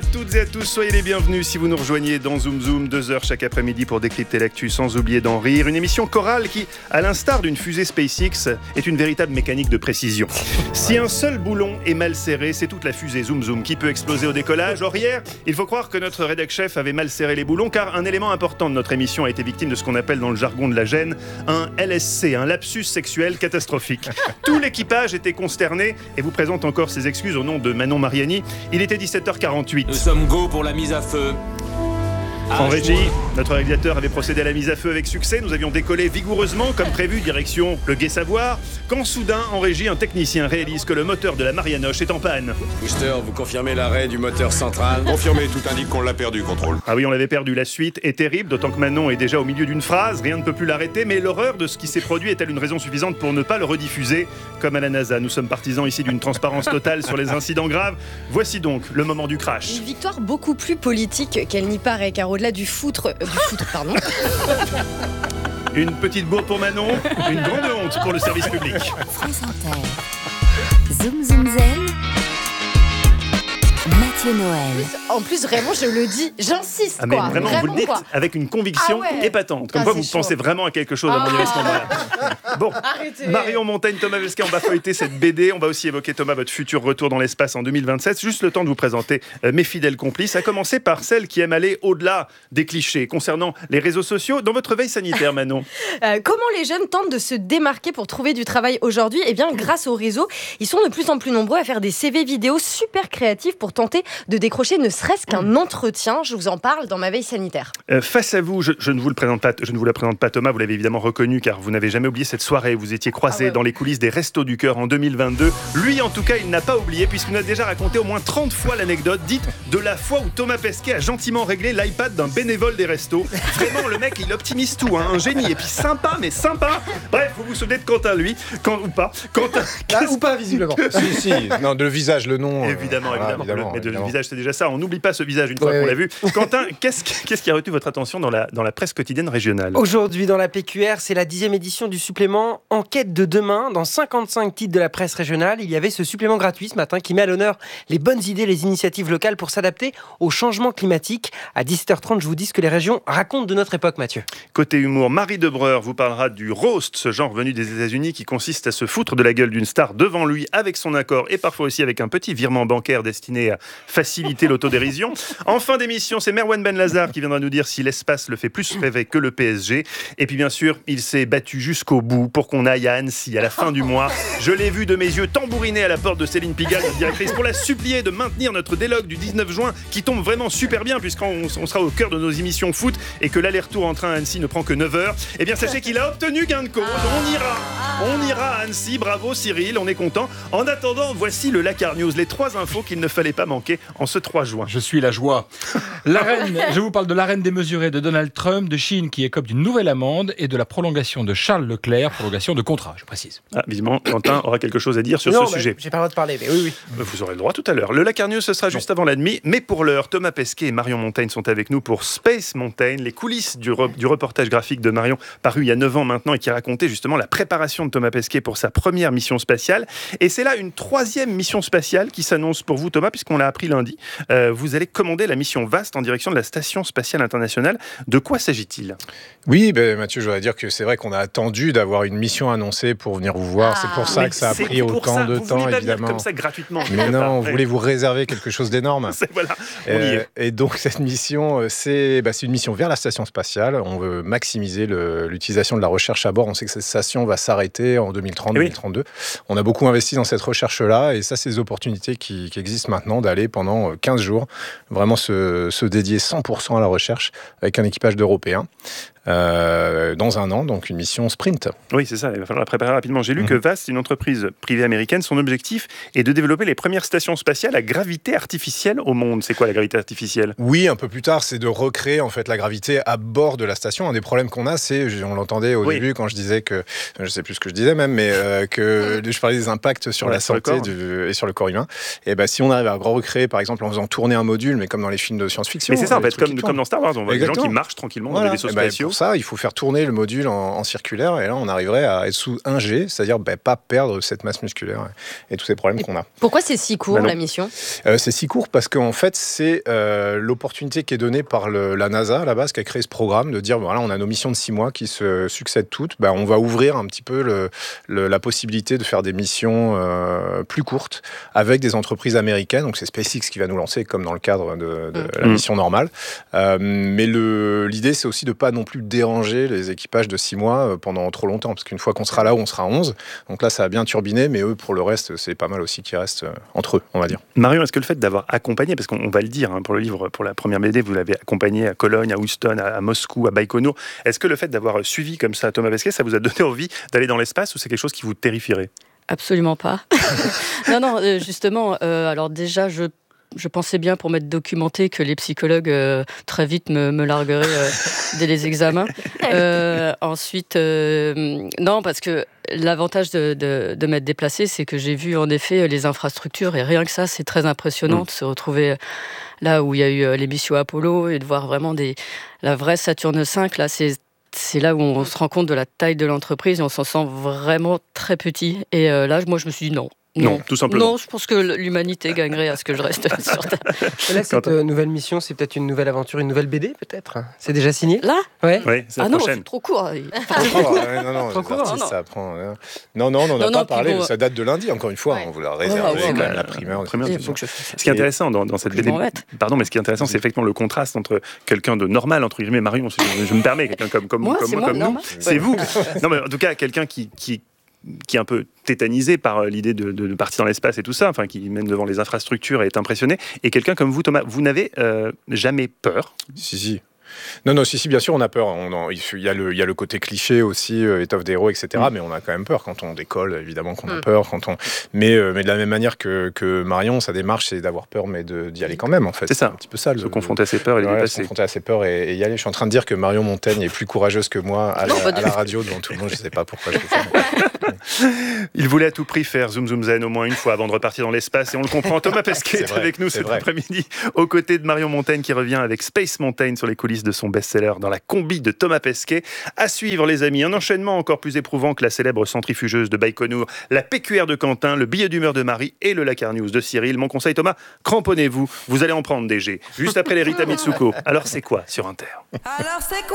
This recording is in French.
à toutes et à tous, soyez les bienvenus si vous nous rejoignez dans Zoom Zoom, 2 heures chaque après-midi pour décrypter l'actu sans oublier d'en rire. Une émission chorale qui, à l'instar d'une fusée SpaceX, est une véritable mécanique de précision. Si un seul boulon est mal serré, c'est toute la fusée Zoom Zoom qui peut exploser au décollage. Or hier, il faut croire que notre rédac-chef avait mal serré les boulons car un élément important de notre émission a été victime de ce qu'on appelle dans le jargon de la gêne un LSC, un lapsus sexuel catastrophique. Tout l'équipage était consterné et vous présente encore ses excuses au nom de Manon Mariani. Il était 17h48. Nous sommes go pour la mise à feu. En régie, notre réalisateur avait procédé à la mise à feu avec succès. Nous avions décollé vigoureusement, comme prévu, direction le Gai Savoir, quand soudain, en régie, un technicien réalise que le moteur de la Marianoche est en panne. Booster, vous confirmez l'arrêt du moteur central? Confirmé, tout indique qu'on l'a perdu, contrôle. Ah oui, on l'avait perdu. La suite est terrible, d'autant que Manon est déjà au milieu d'une phrase. Rien ne peut plus l'arrêter, mais l'horreur de ce qui s'est produit est-elle une raison suffisante pour ne pas le rediffuser? Comme à la NASA, nous sommes partisans ici d'une transparence totale sur les incidents graves. Voici donc le moment du crash. Une victoire beaucoup plus politique qu'elle n'y paraît, car au-delà du foutre, pardon. Une petite bourre pour Manon, une grande honte pour le service public. France Inter. Zoom Zoom Zen. Mathieu Noël. En plus, vraiment, je le dis, j'insiste. Ah mais quoi. vraiment, vous le dites quoi. avec une conviction Ah ouais. épatante. Comme Ah, quoi, c'est vous chaud. pensez vraiment à quelque chose à mon ce moment-là. Bon, Arrêtez. Marion Montaigne, Thomas Pesquet, on va feuilleter cette BD. On va aussi évoquer, Thomas, votre futur retour dans l'espace en 2027. Juste le temps de vous présenter mes fidèles complices, à commencer par celle qui aime aller au-delà des clichés concernant les réseaux sociaux. Dans votre veille sanitaire, Manon. Comment les jeunes tentent de se démarquer pour trouver du travail aujourd'hui? Eh bien, grâce au réseau, ils sont de plus en plus nombreux à faire des CV vidéo super créatifs pour tenter de décrocher ne serait-ce qu'un entretien. Je vous en parle dans ma veille sanitaire. Face à vous, je ne vous la présente pas, Thomas. Vous l'avez évidemment reconnu car vous n'avez jamais oublié cette soirée. Vous étiez croisés dans les coulisses des Restos du Cœur en 2022. Lui, en tout cas, il n'a pas oublié puisqu'il nous a déjà raconté au moins 30 fois l'anecdote dite de la fois où Thomas Pesquet a gentiment réglé l'iPad d'un bénévole des restos. Vraiment, le mec, il optimise tout, hein, un génie. Et puis sympa, mais sympa. Bref, vous vous souvenez de Quentin, lui, ou pas. Quentin, ou pas, visiblement. Si, non, de le visage, le nom. Évidemment. Mais de évidemment. visage, c'est déjà ça. On n'oublie pas ce visage une fois qu'on l'a vu. Quentin, qu'est-ce qui a retenu votre attention dans la presse quotidienne régionale? Aujourd'hui, dans la PQR, c'est la 10e édition du supplément Enquête de demain. Dans 55 titres de la presse régionale, il y avait ce supplément gratuit ce matin qui met à l'honneur les bonnes idées, les initiatives locales pour s'adapter au changement climatique. À 17h30, je vous dis ce que les régions racontent de notre époque, Mathieu. Côté humour, Marie Debreur vous parlera du roast, ce genre venu des États-Unis qui consiste à se foutre de la gueule d'une star devant lui avec son accord et parfois aussi avec un petit virement bancaire destiné à faciliter l'autodérision. En fin d'émission, c'est Merwan Benlazar qui viendra nous dire si l'espace le fait plus rêver que le PSG. Et puis bien sûr, il s'est battu jusqu'au bout pour qu'on aille à Annecy à la fin du mois. Je l'ai vu de mes yeux tambouriner à la porte de Céline Pigalle, notre directrice, pour la supplier de maintenir notre délogue du 19 juin qui tombe vraiment super bien puisqu'on sera au cœur de nos émissions foot et que l'aller-retour en train à Annecy ne prend que 9 heures. Eh bien sachez qu'il a obtenu gain de cause. On ira à Annecy. Bravo Cyril, on est content. En attendant, voici le Lakar News, les 3 infos qu'il ne fallait pas manquer en ce 3 juin. Je suis la joie. Je vous parle de l'arène démesurée de Donald Trump, de Chine qui écope d'une nouvelle amende et de la prolongation de Charles Leclerc, prolongation de contrat, je précise. Ah, visiblement, Quentin aura quelque chose à dire sur ce sujet. J'ai pas le droit de parler, mais oui. Vous aurez le droit tout à l'heure. Le Lakar News, ce sera juste avant la demi. Mais pour l'heure, Thomas Pesquet et Marion Montaigne sont avec nous pour Space Mountain, les coulisses du reportage graphique de Marion, paru il y a 9 ans maintenant et qui racontait justement la préparation de Thomas Pesquet pour sa première mission spatiale. Et c'est là une 3e mission spatiale qui s'annonce pour vous, Thomas, puisqu'on l'a appris lundi. Vous allez commander la mission VAST en direction de la Station Spatiale Internationale. De quoi s'agit-il ? Oui, Mathieu, je voudrais dire que c'est vrai qu'on a attendu d'avoir une mission annoncée pour venir vous voir. C'est pour ça que ça a pris autant de temps, évidemment. Comme ça, gratuitement. Mais non, on voulait vous réserver quelque chose d'énorme. Voilà, on y est. Et donc, cette mission, c'est une mission vers la Station Spatiale. On veut maximiser l'utilisation de la recherche à bord. On sait que cette station va s'arrêter en 2030-2032. On a beaucoup investi dans cette recherche-là. Et ça, c'est des opportunités qui existent maintenant d'aller pendant 15 jours, vraiment se dédier 100% à la recherche avec un équipage d'Européens. Dans un an, donc une mission sprint. Oui, c'est ça, il va falloir la préparer rapidement. J'ai lu que VAST, une entreprise privée américaine, son objectif est de développer les premières stations spatiales à gravité artificielle au monde. C'est quoi la gravité artificielle ? Oui, un peu plus tard, c'est de recréer en fait la gravité à bord de la station. Un des problèmes qu'on a, c'est, on l'entendait au début quand je disais que, je sais plus ce que je disais même, mais que je parlais des impacts sur la santé et sur le corps humain. Et si on arrive à recréer, par exemple, en faisant tourner un module, mais comme dans les films de science-fiction. Mais c'est ça, en fait, comme dans Star Wars, on voit des gens qui marchent tranquillement dans des vaisseaux spatiaux. pour ça, il faut faire tourner le module en circulaire, et là, on arriverait à être sous 1G, c'est-à-dire pas perdre cette masse musculaire et tous ces problèmes qu'on a. Pourquoi c'est si court, la mission ? C'est si court parce qu'en fait, c'est l'opportunité qui est donnée par la NASA, à la base, qui a créé ce programme, de dire, voilà, on a nos missions de 6 mois qui se succèdent toutes, on va ouvrir un petit peu la possibilité de faire des missions plus courtes avec des entreprises américaines. Donc c'est SpaceX qui va nous lancer, comme dans le cadre de la mission normale. Mais l'idée, c'est aussi de ne pas non plus déranger les équipages de 6 mois pendant trop longtemps, parce qu'une fois qu'on sera là où on sera 11, donc là, ça a bien turbiné, mais eux, pour le reste, c'est pas mal aussi qui restent entre eux, on va dire. Marion, est-ce que le fait d'avoir accompagné, parce qu'on va le dire, pour le livre, pour la première BD, vous l'avez accompagné à Cologne, à Houston, à Moscou, à Baïkonour, est-ce que le fait d'avoir suivi comme ça Thomas Pesquet, ça vous a donné envie d'aller dans l'espace, ou c'est quelque chose qui vous terrifierait ? Absolument pas. Non, justement, alors déjà, je pensais bien, pour m'être documenté, que les psychologues très vite me largueraient dès les examens. Ensuite, non, parce que l'avantage de m'être déplacée, c'est que j'ai vu en effet les infrastructures, et rien que ça, c'est très impressionnant de se retrouver là où il y a eu les missions Apollo et de voir vraiment la vraie Saturne V. Là, c'est là où on se rend compte de la taille de l'entreprise et on s'en sent vraiment très petit. Et là, moi, je me suis dit non. Non, tout simplement. Non, je pense que l'humanité gagnerait à ce que je reste sur Terre. Et là, cette nouvelle mission, c'est peut-être une nouvelle aventure, une nouvelle BD, peut-être ? C'est déjà signé ? Là ? Ouais. Oui, c'est la non, prochaine. c'est trop court. Non, Trop court, artistes, ça prend... Non, on n'a pas parlé, bon, ça date de lundi, encore une fois, on vous l'a réservé, quand même, la primeur. Ce qui est intéressant dans cette BD, mais ce qui est intéressant, c'est effectivement le contraste entre quelqu'un de normal, entre guillemets, Marion, je me permets, quelqu'un comme moi, comme nous, c'est vous. Non, mais en tout cas, quelqu'un qui est un peu tétanisé par l'idée de partir dans l'espace et tout ça, enfin, qui même devant les infrastructures est impressionné, et quelqu'un comme vous, Thomas, vous n'avez jamais peur ? Si. Non, si, bien sûr, on a peur. Il y a le côté cliché aussi, étoffe des héros, etc. Mais on a quand même peur quand on décolle, évidemment qu'on a peur. Mais de la même manière que Marion, sa démarche, c'est d'avoir peur, mais d'y aller quand même, en fait. C'est ça. Un petit peu ça. Se confronter à ses peurs et les dépasser. Se confronter à ses peurs et y aller. Je suis en train de dire que Marion Montaigne est plus courageuse que moi à la radio devant tout le monde. Je ne sais pas pourquoi je fais ça. Il voulait à tout prix faire Zoom Zoom Zen au moins une fois avant de repartir dans l'espace, et on le comprend. Thomas Pesquet est avec nous cet après-midi, aux côtés de Marion Montaigne, qui revient avec Space Mountain sur les coulisses de son best-seller dans la combi de Thomas Pesquet. À suivre, les amis, un enchaînement encore plus éprouvant que la célèbre centrifugeuse de Baïkonour, la PQR de Quentin, le billet d'humeur de Marie et le Lakar News de Cyril. Mon conseil, Thomas, cramponnez-vous, vous allez en prendre des jets. Juste après les Rita Mitsuko. Alors c'est quoi sur Inter ?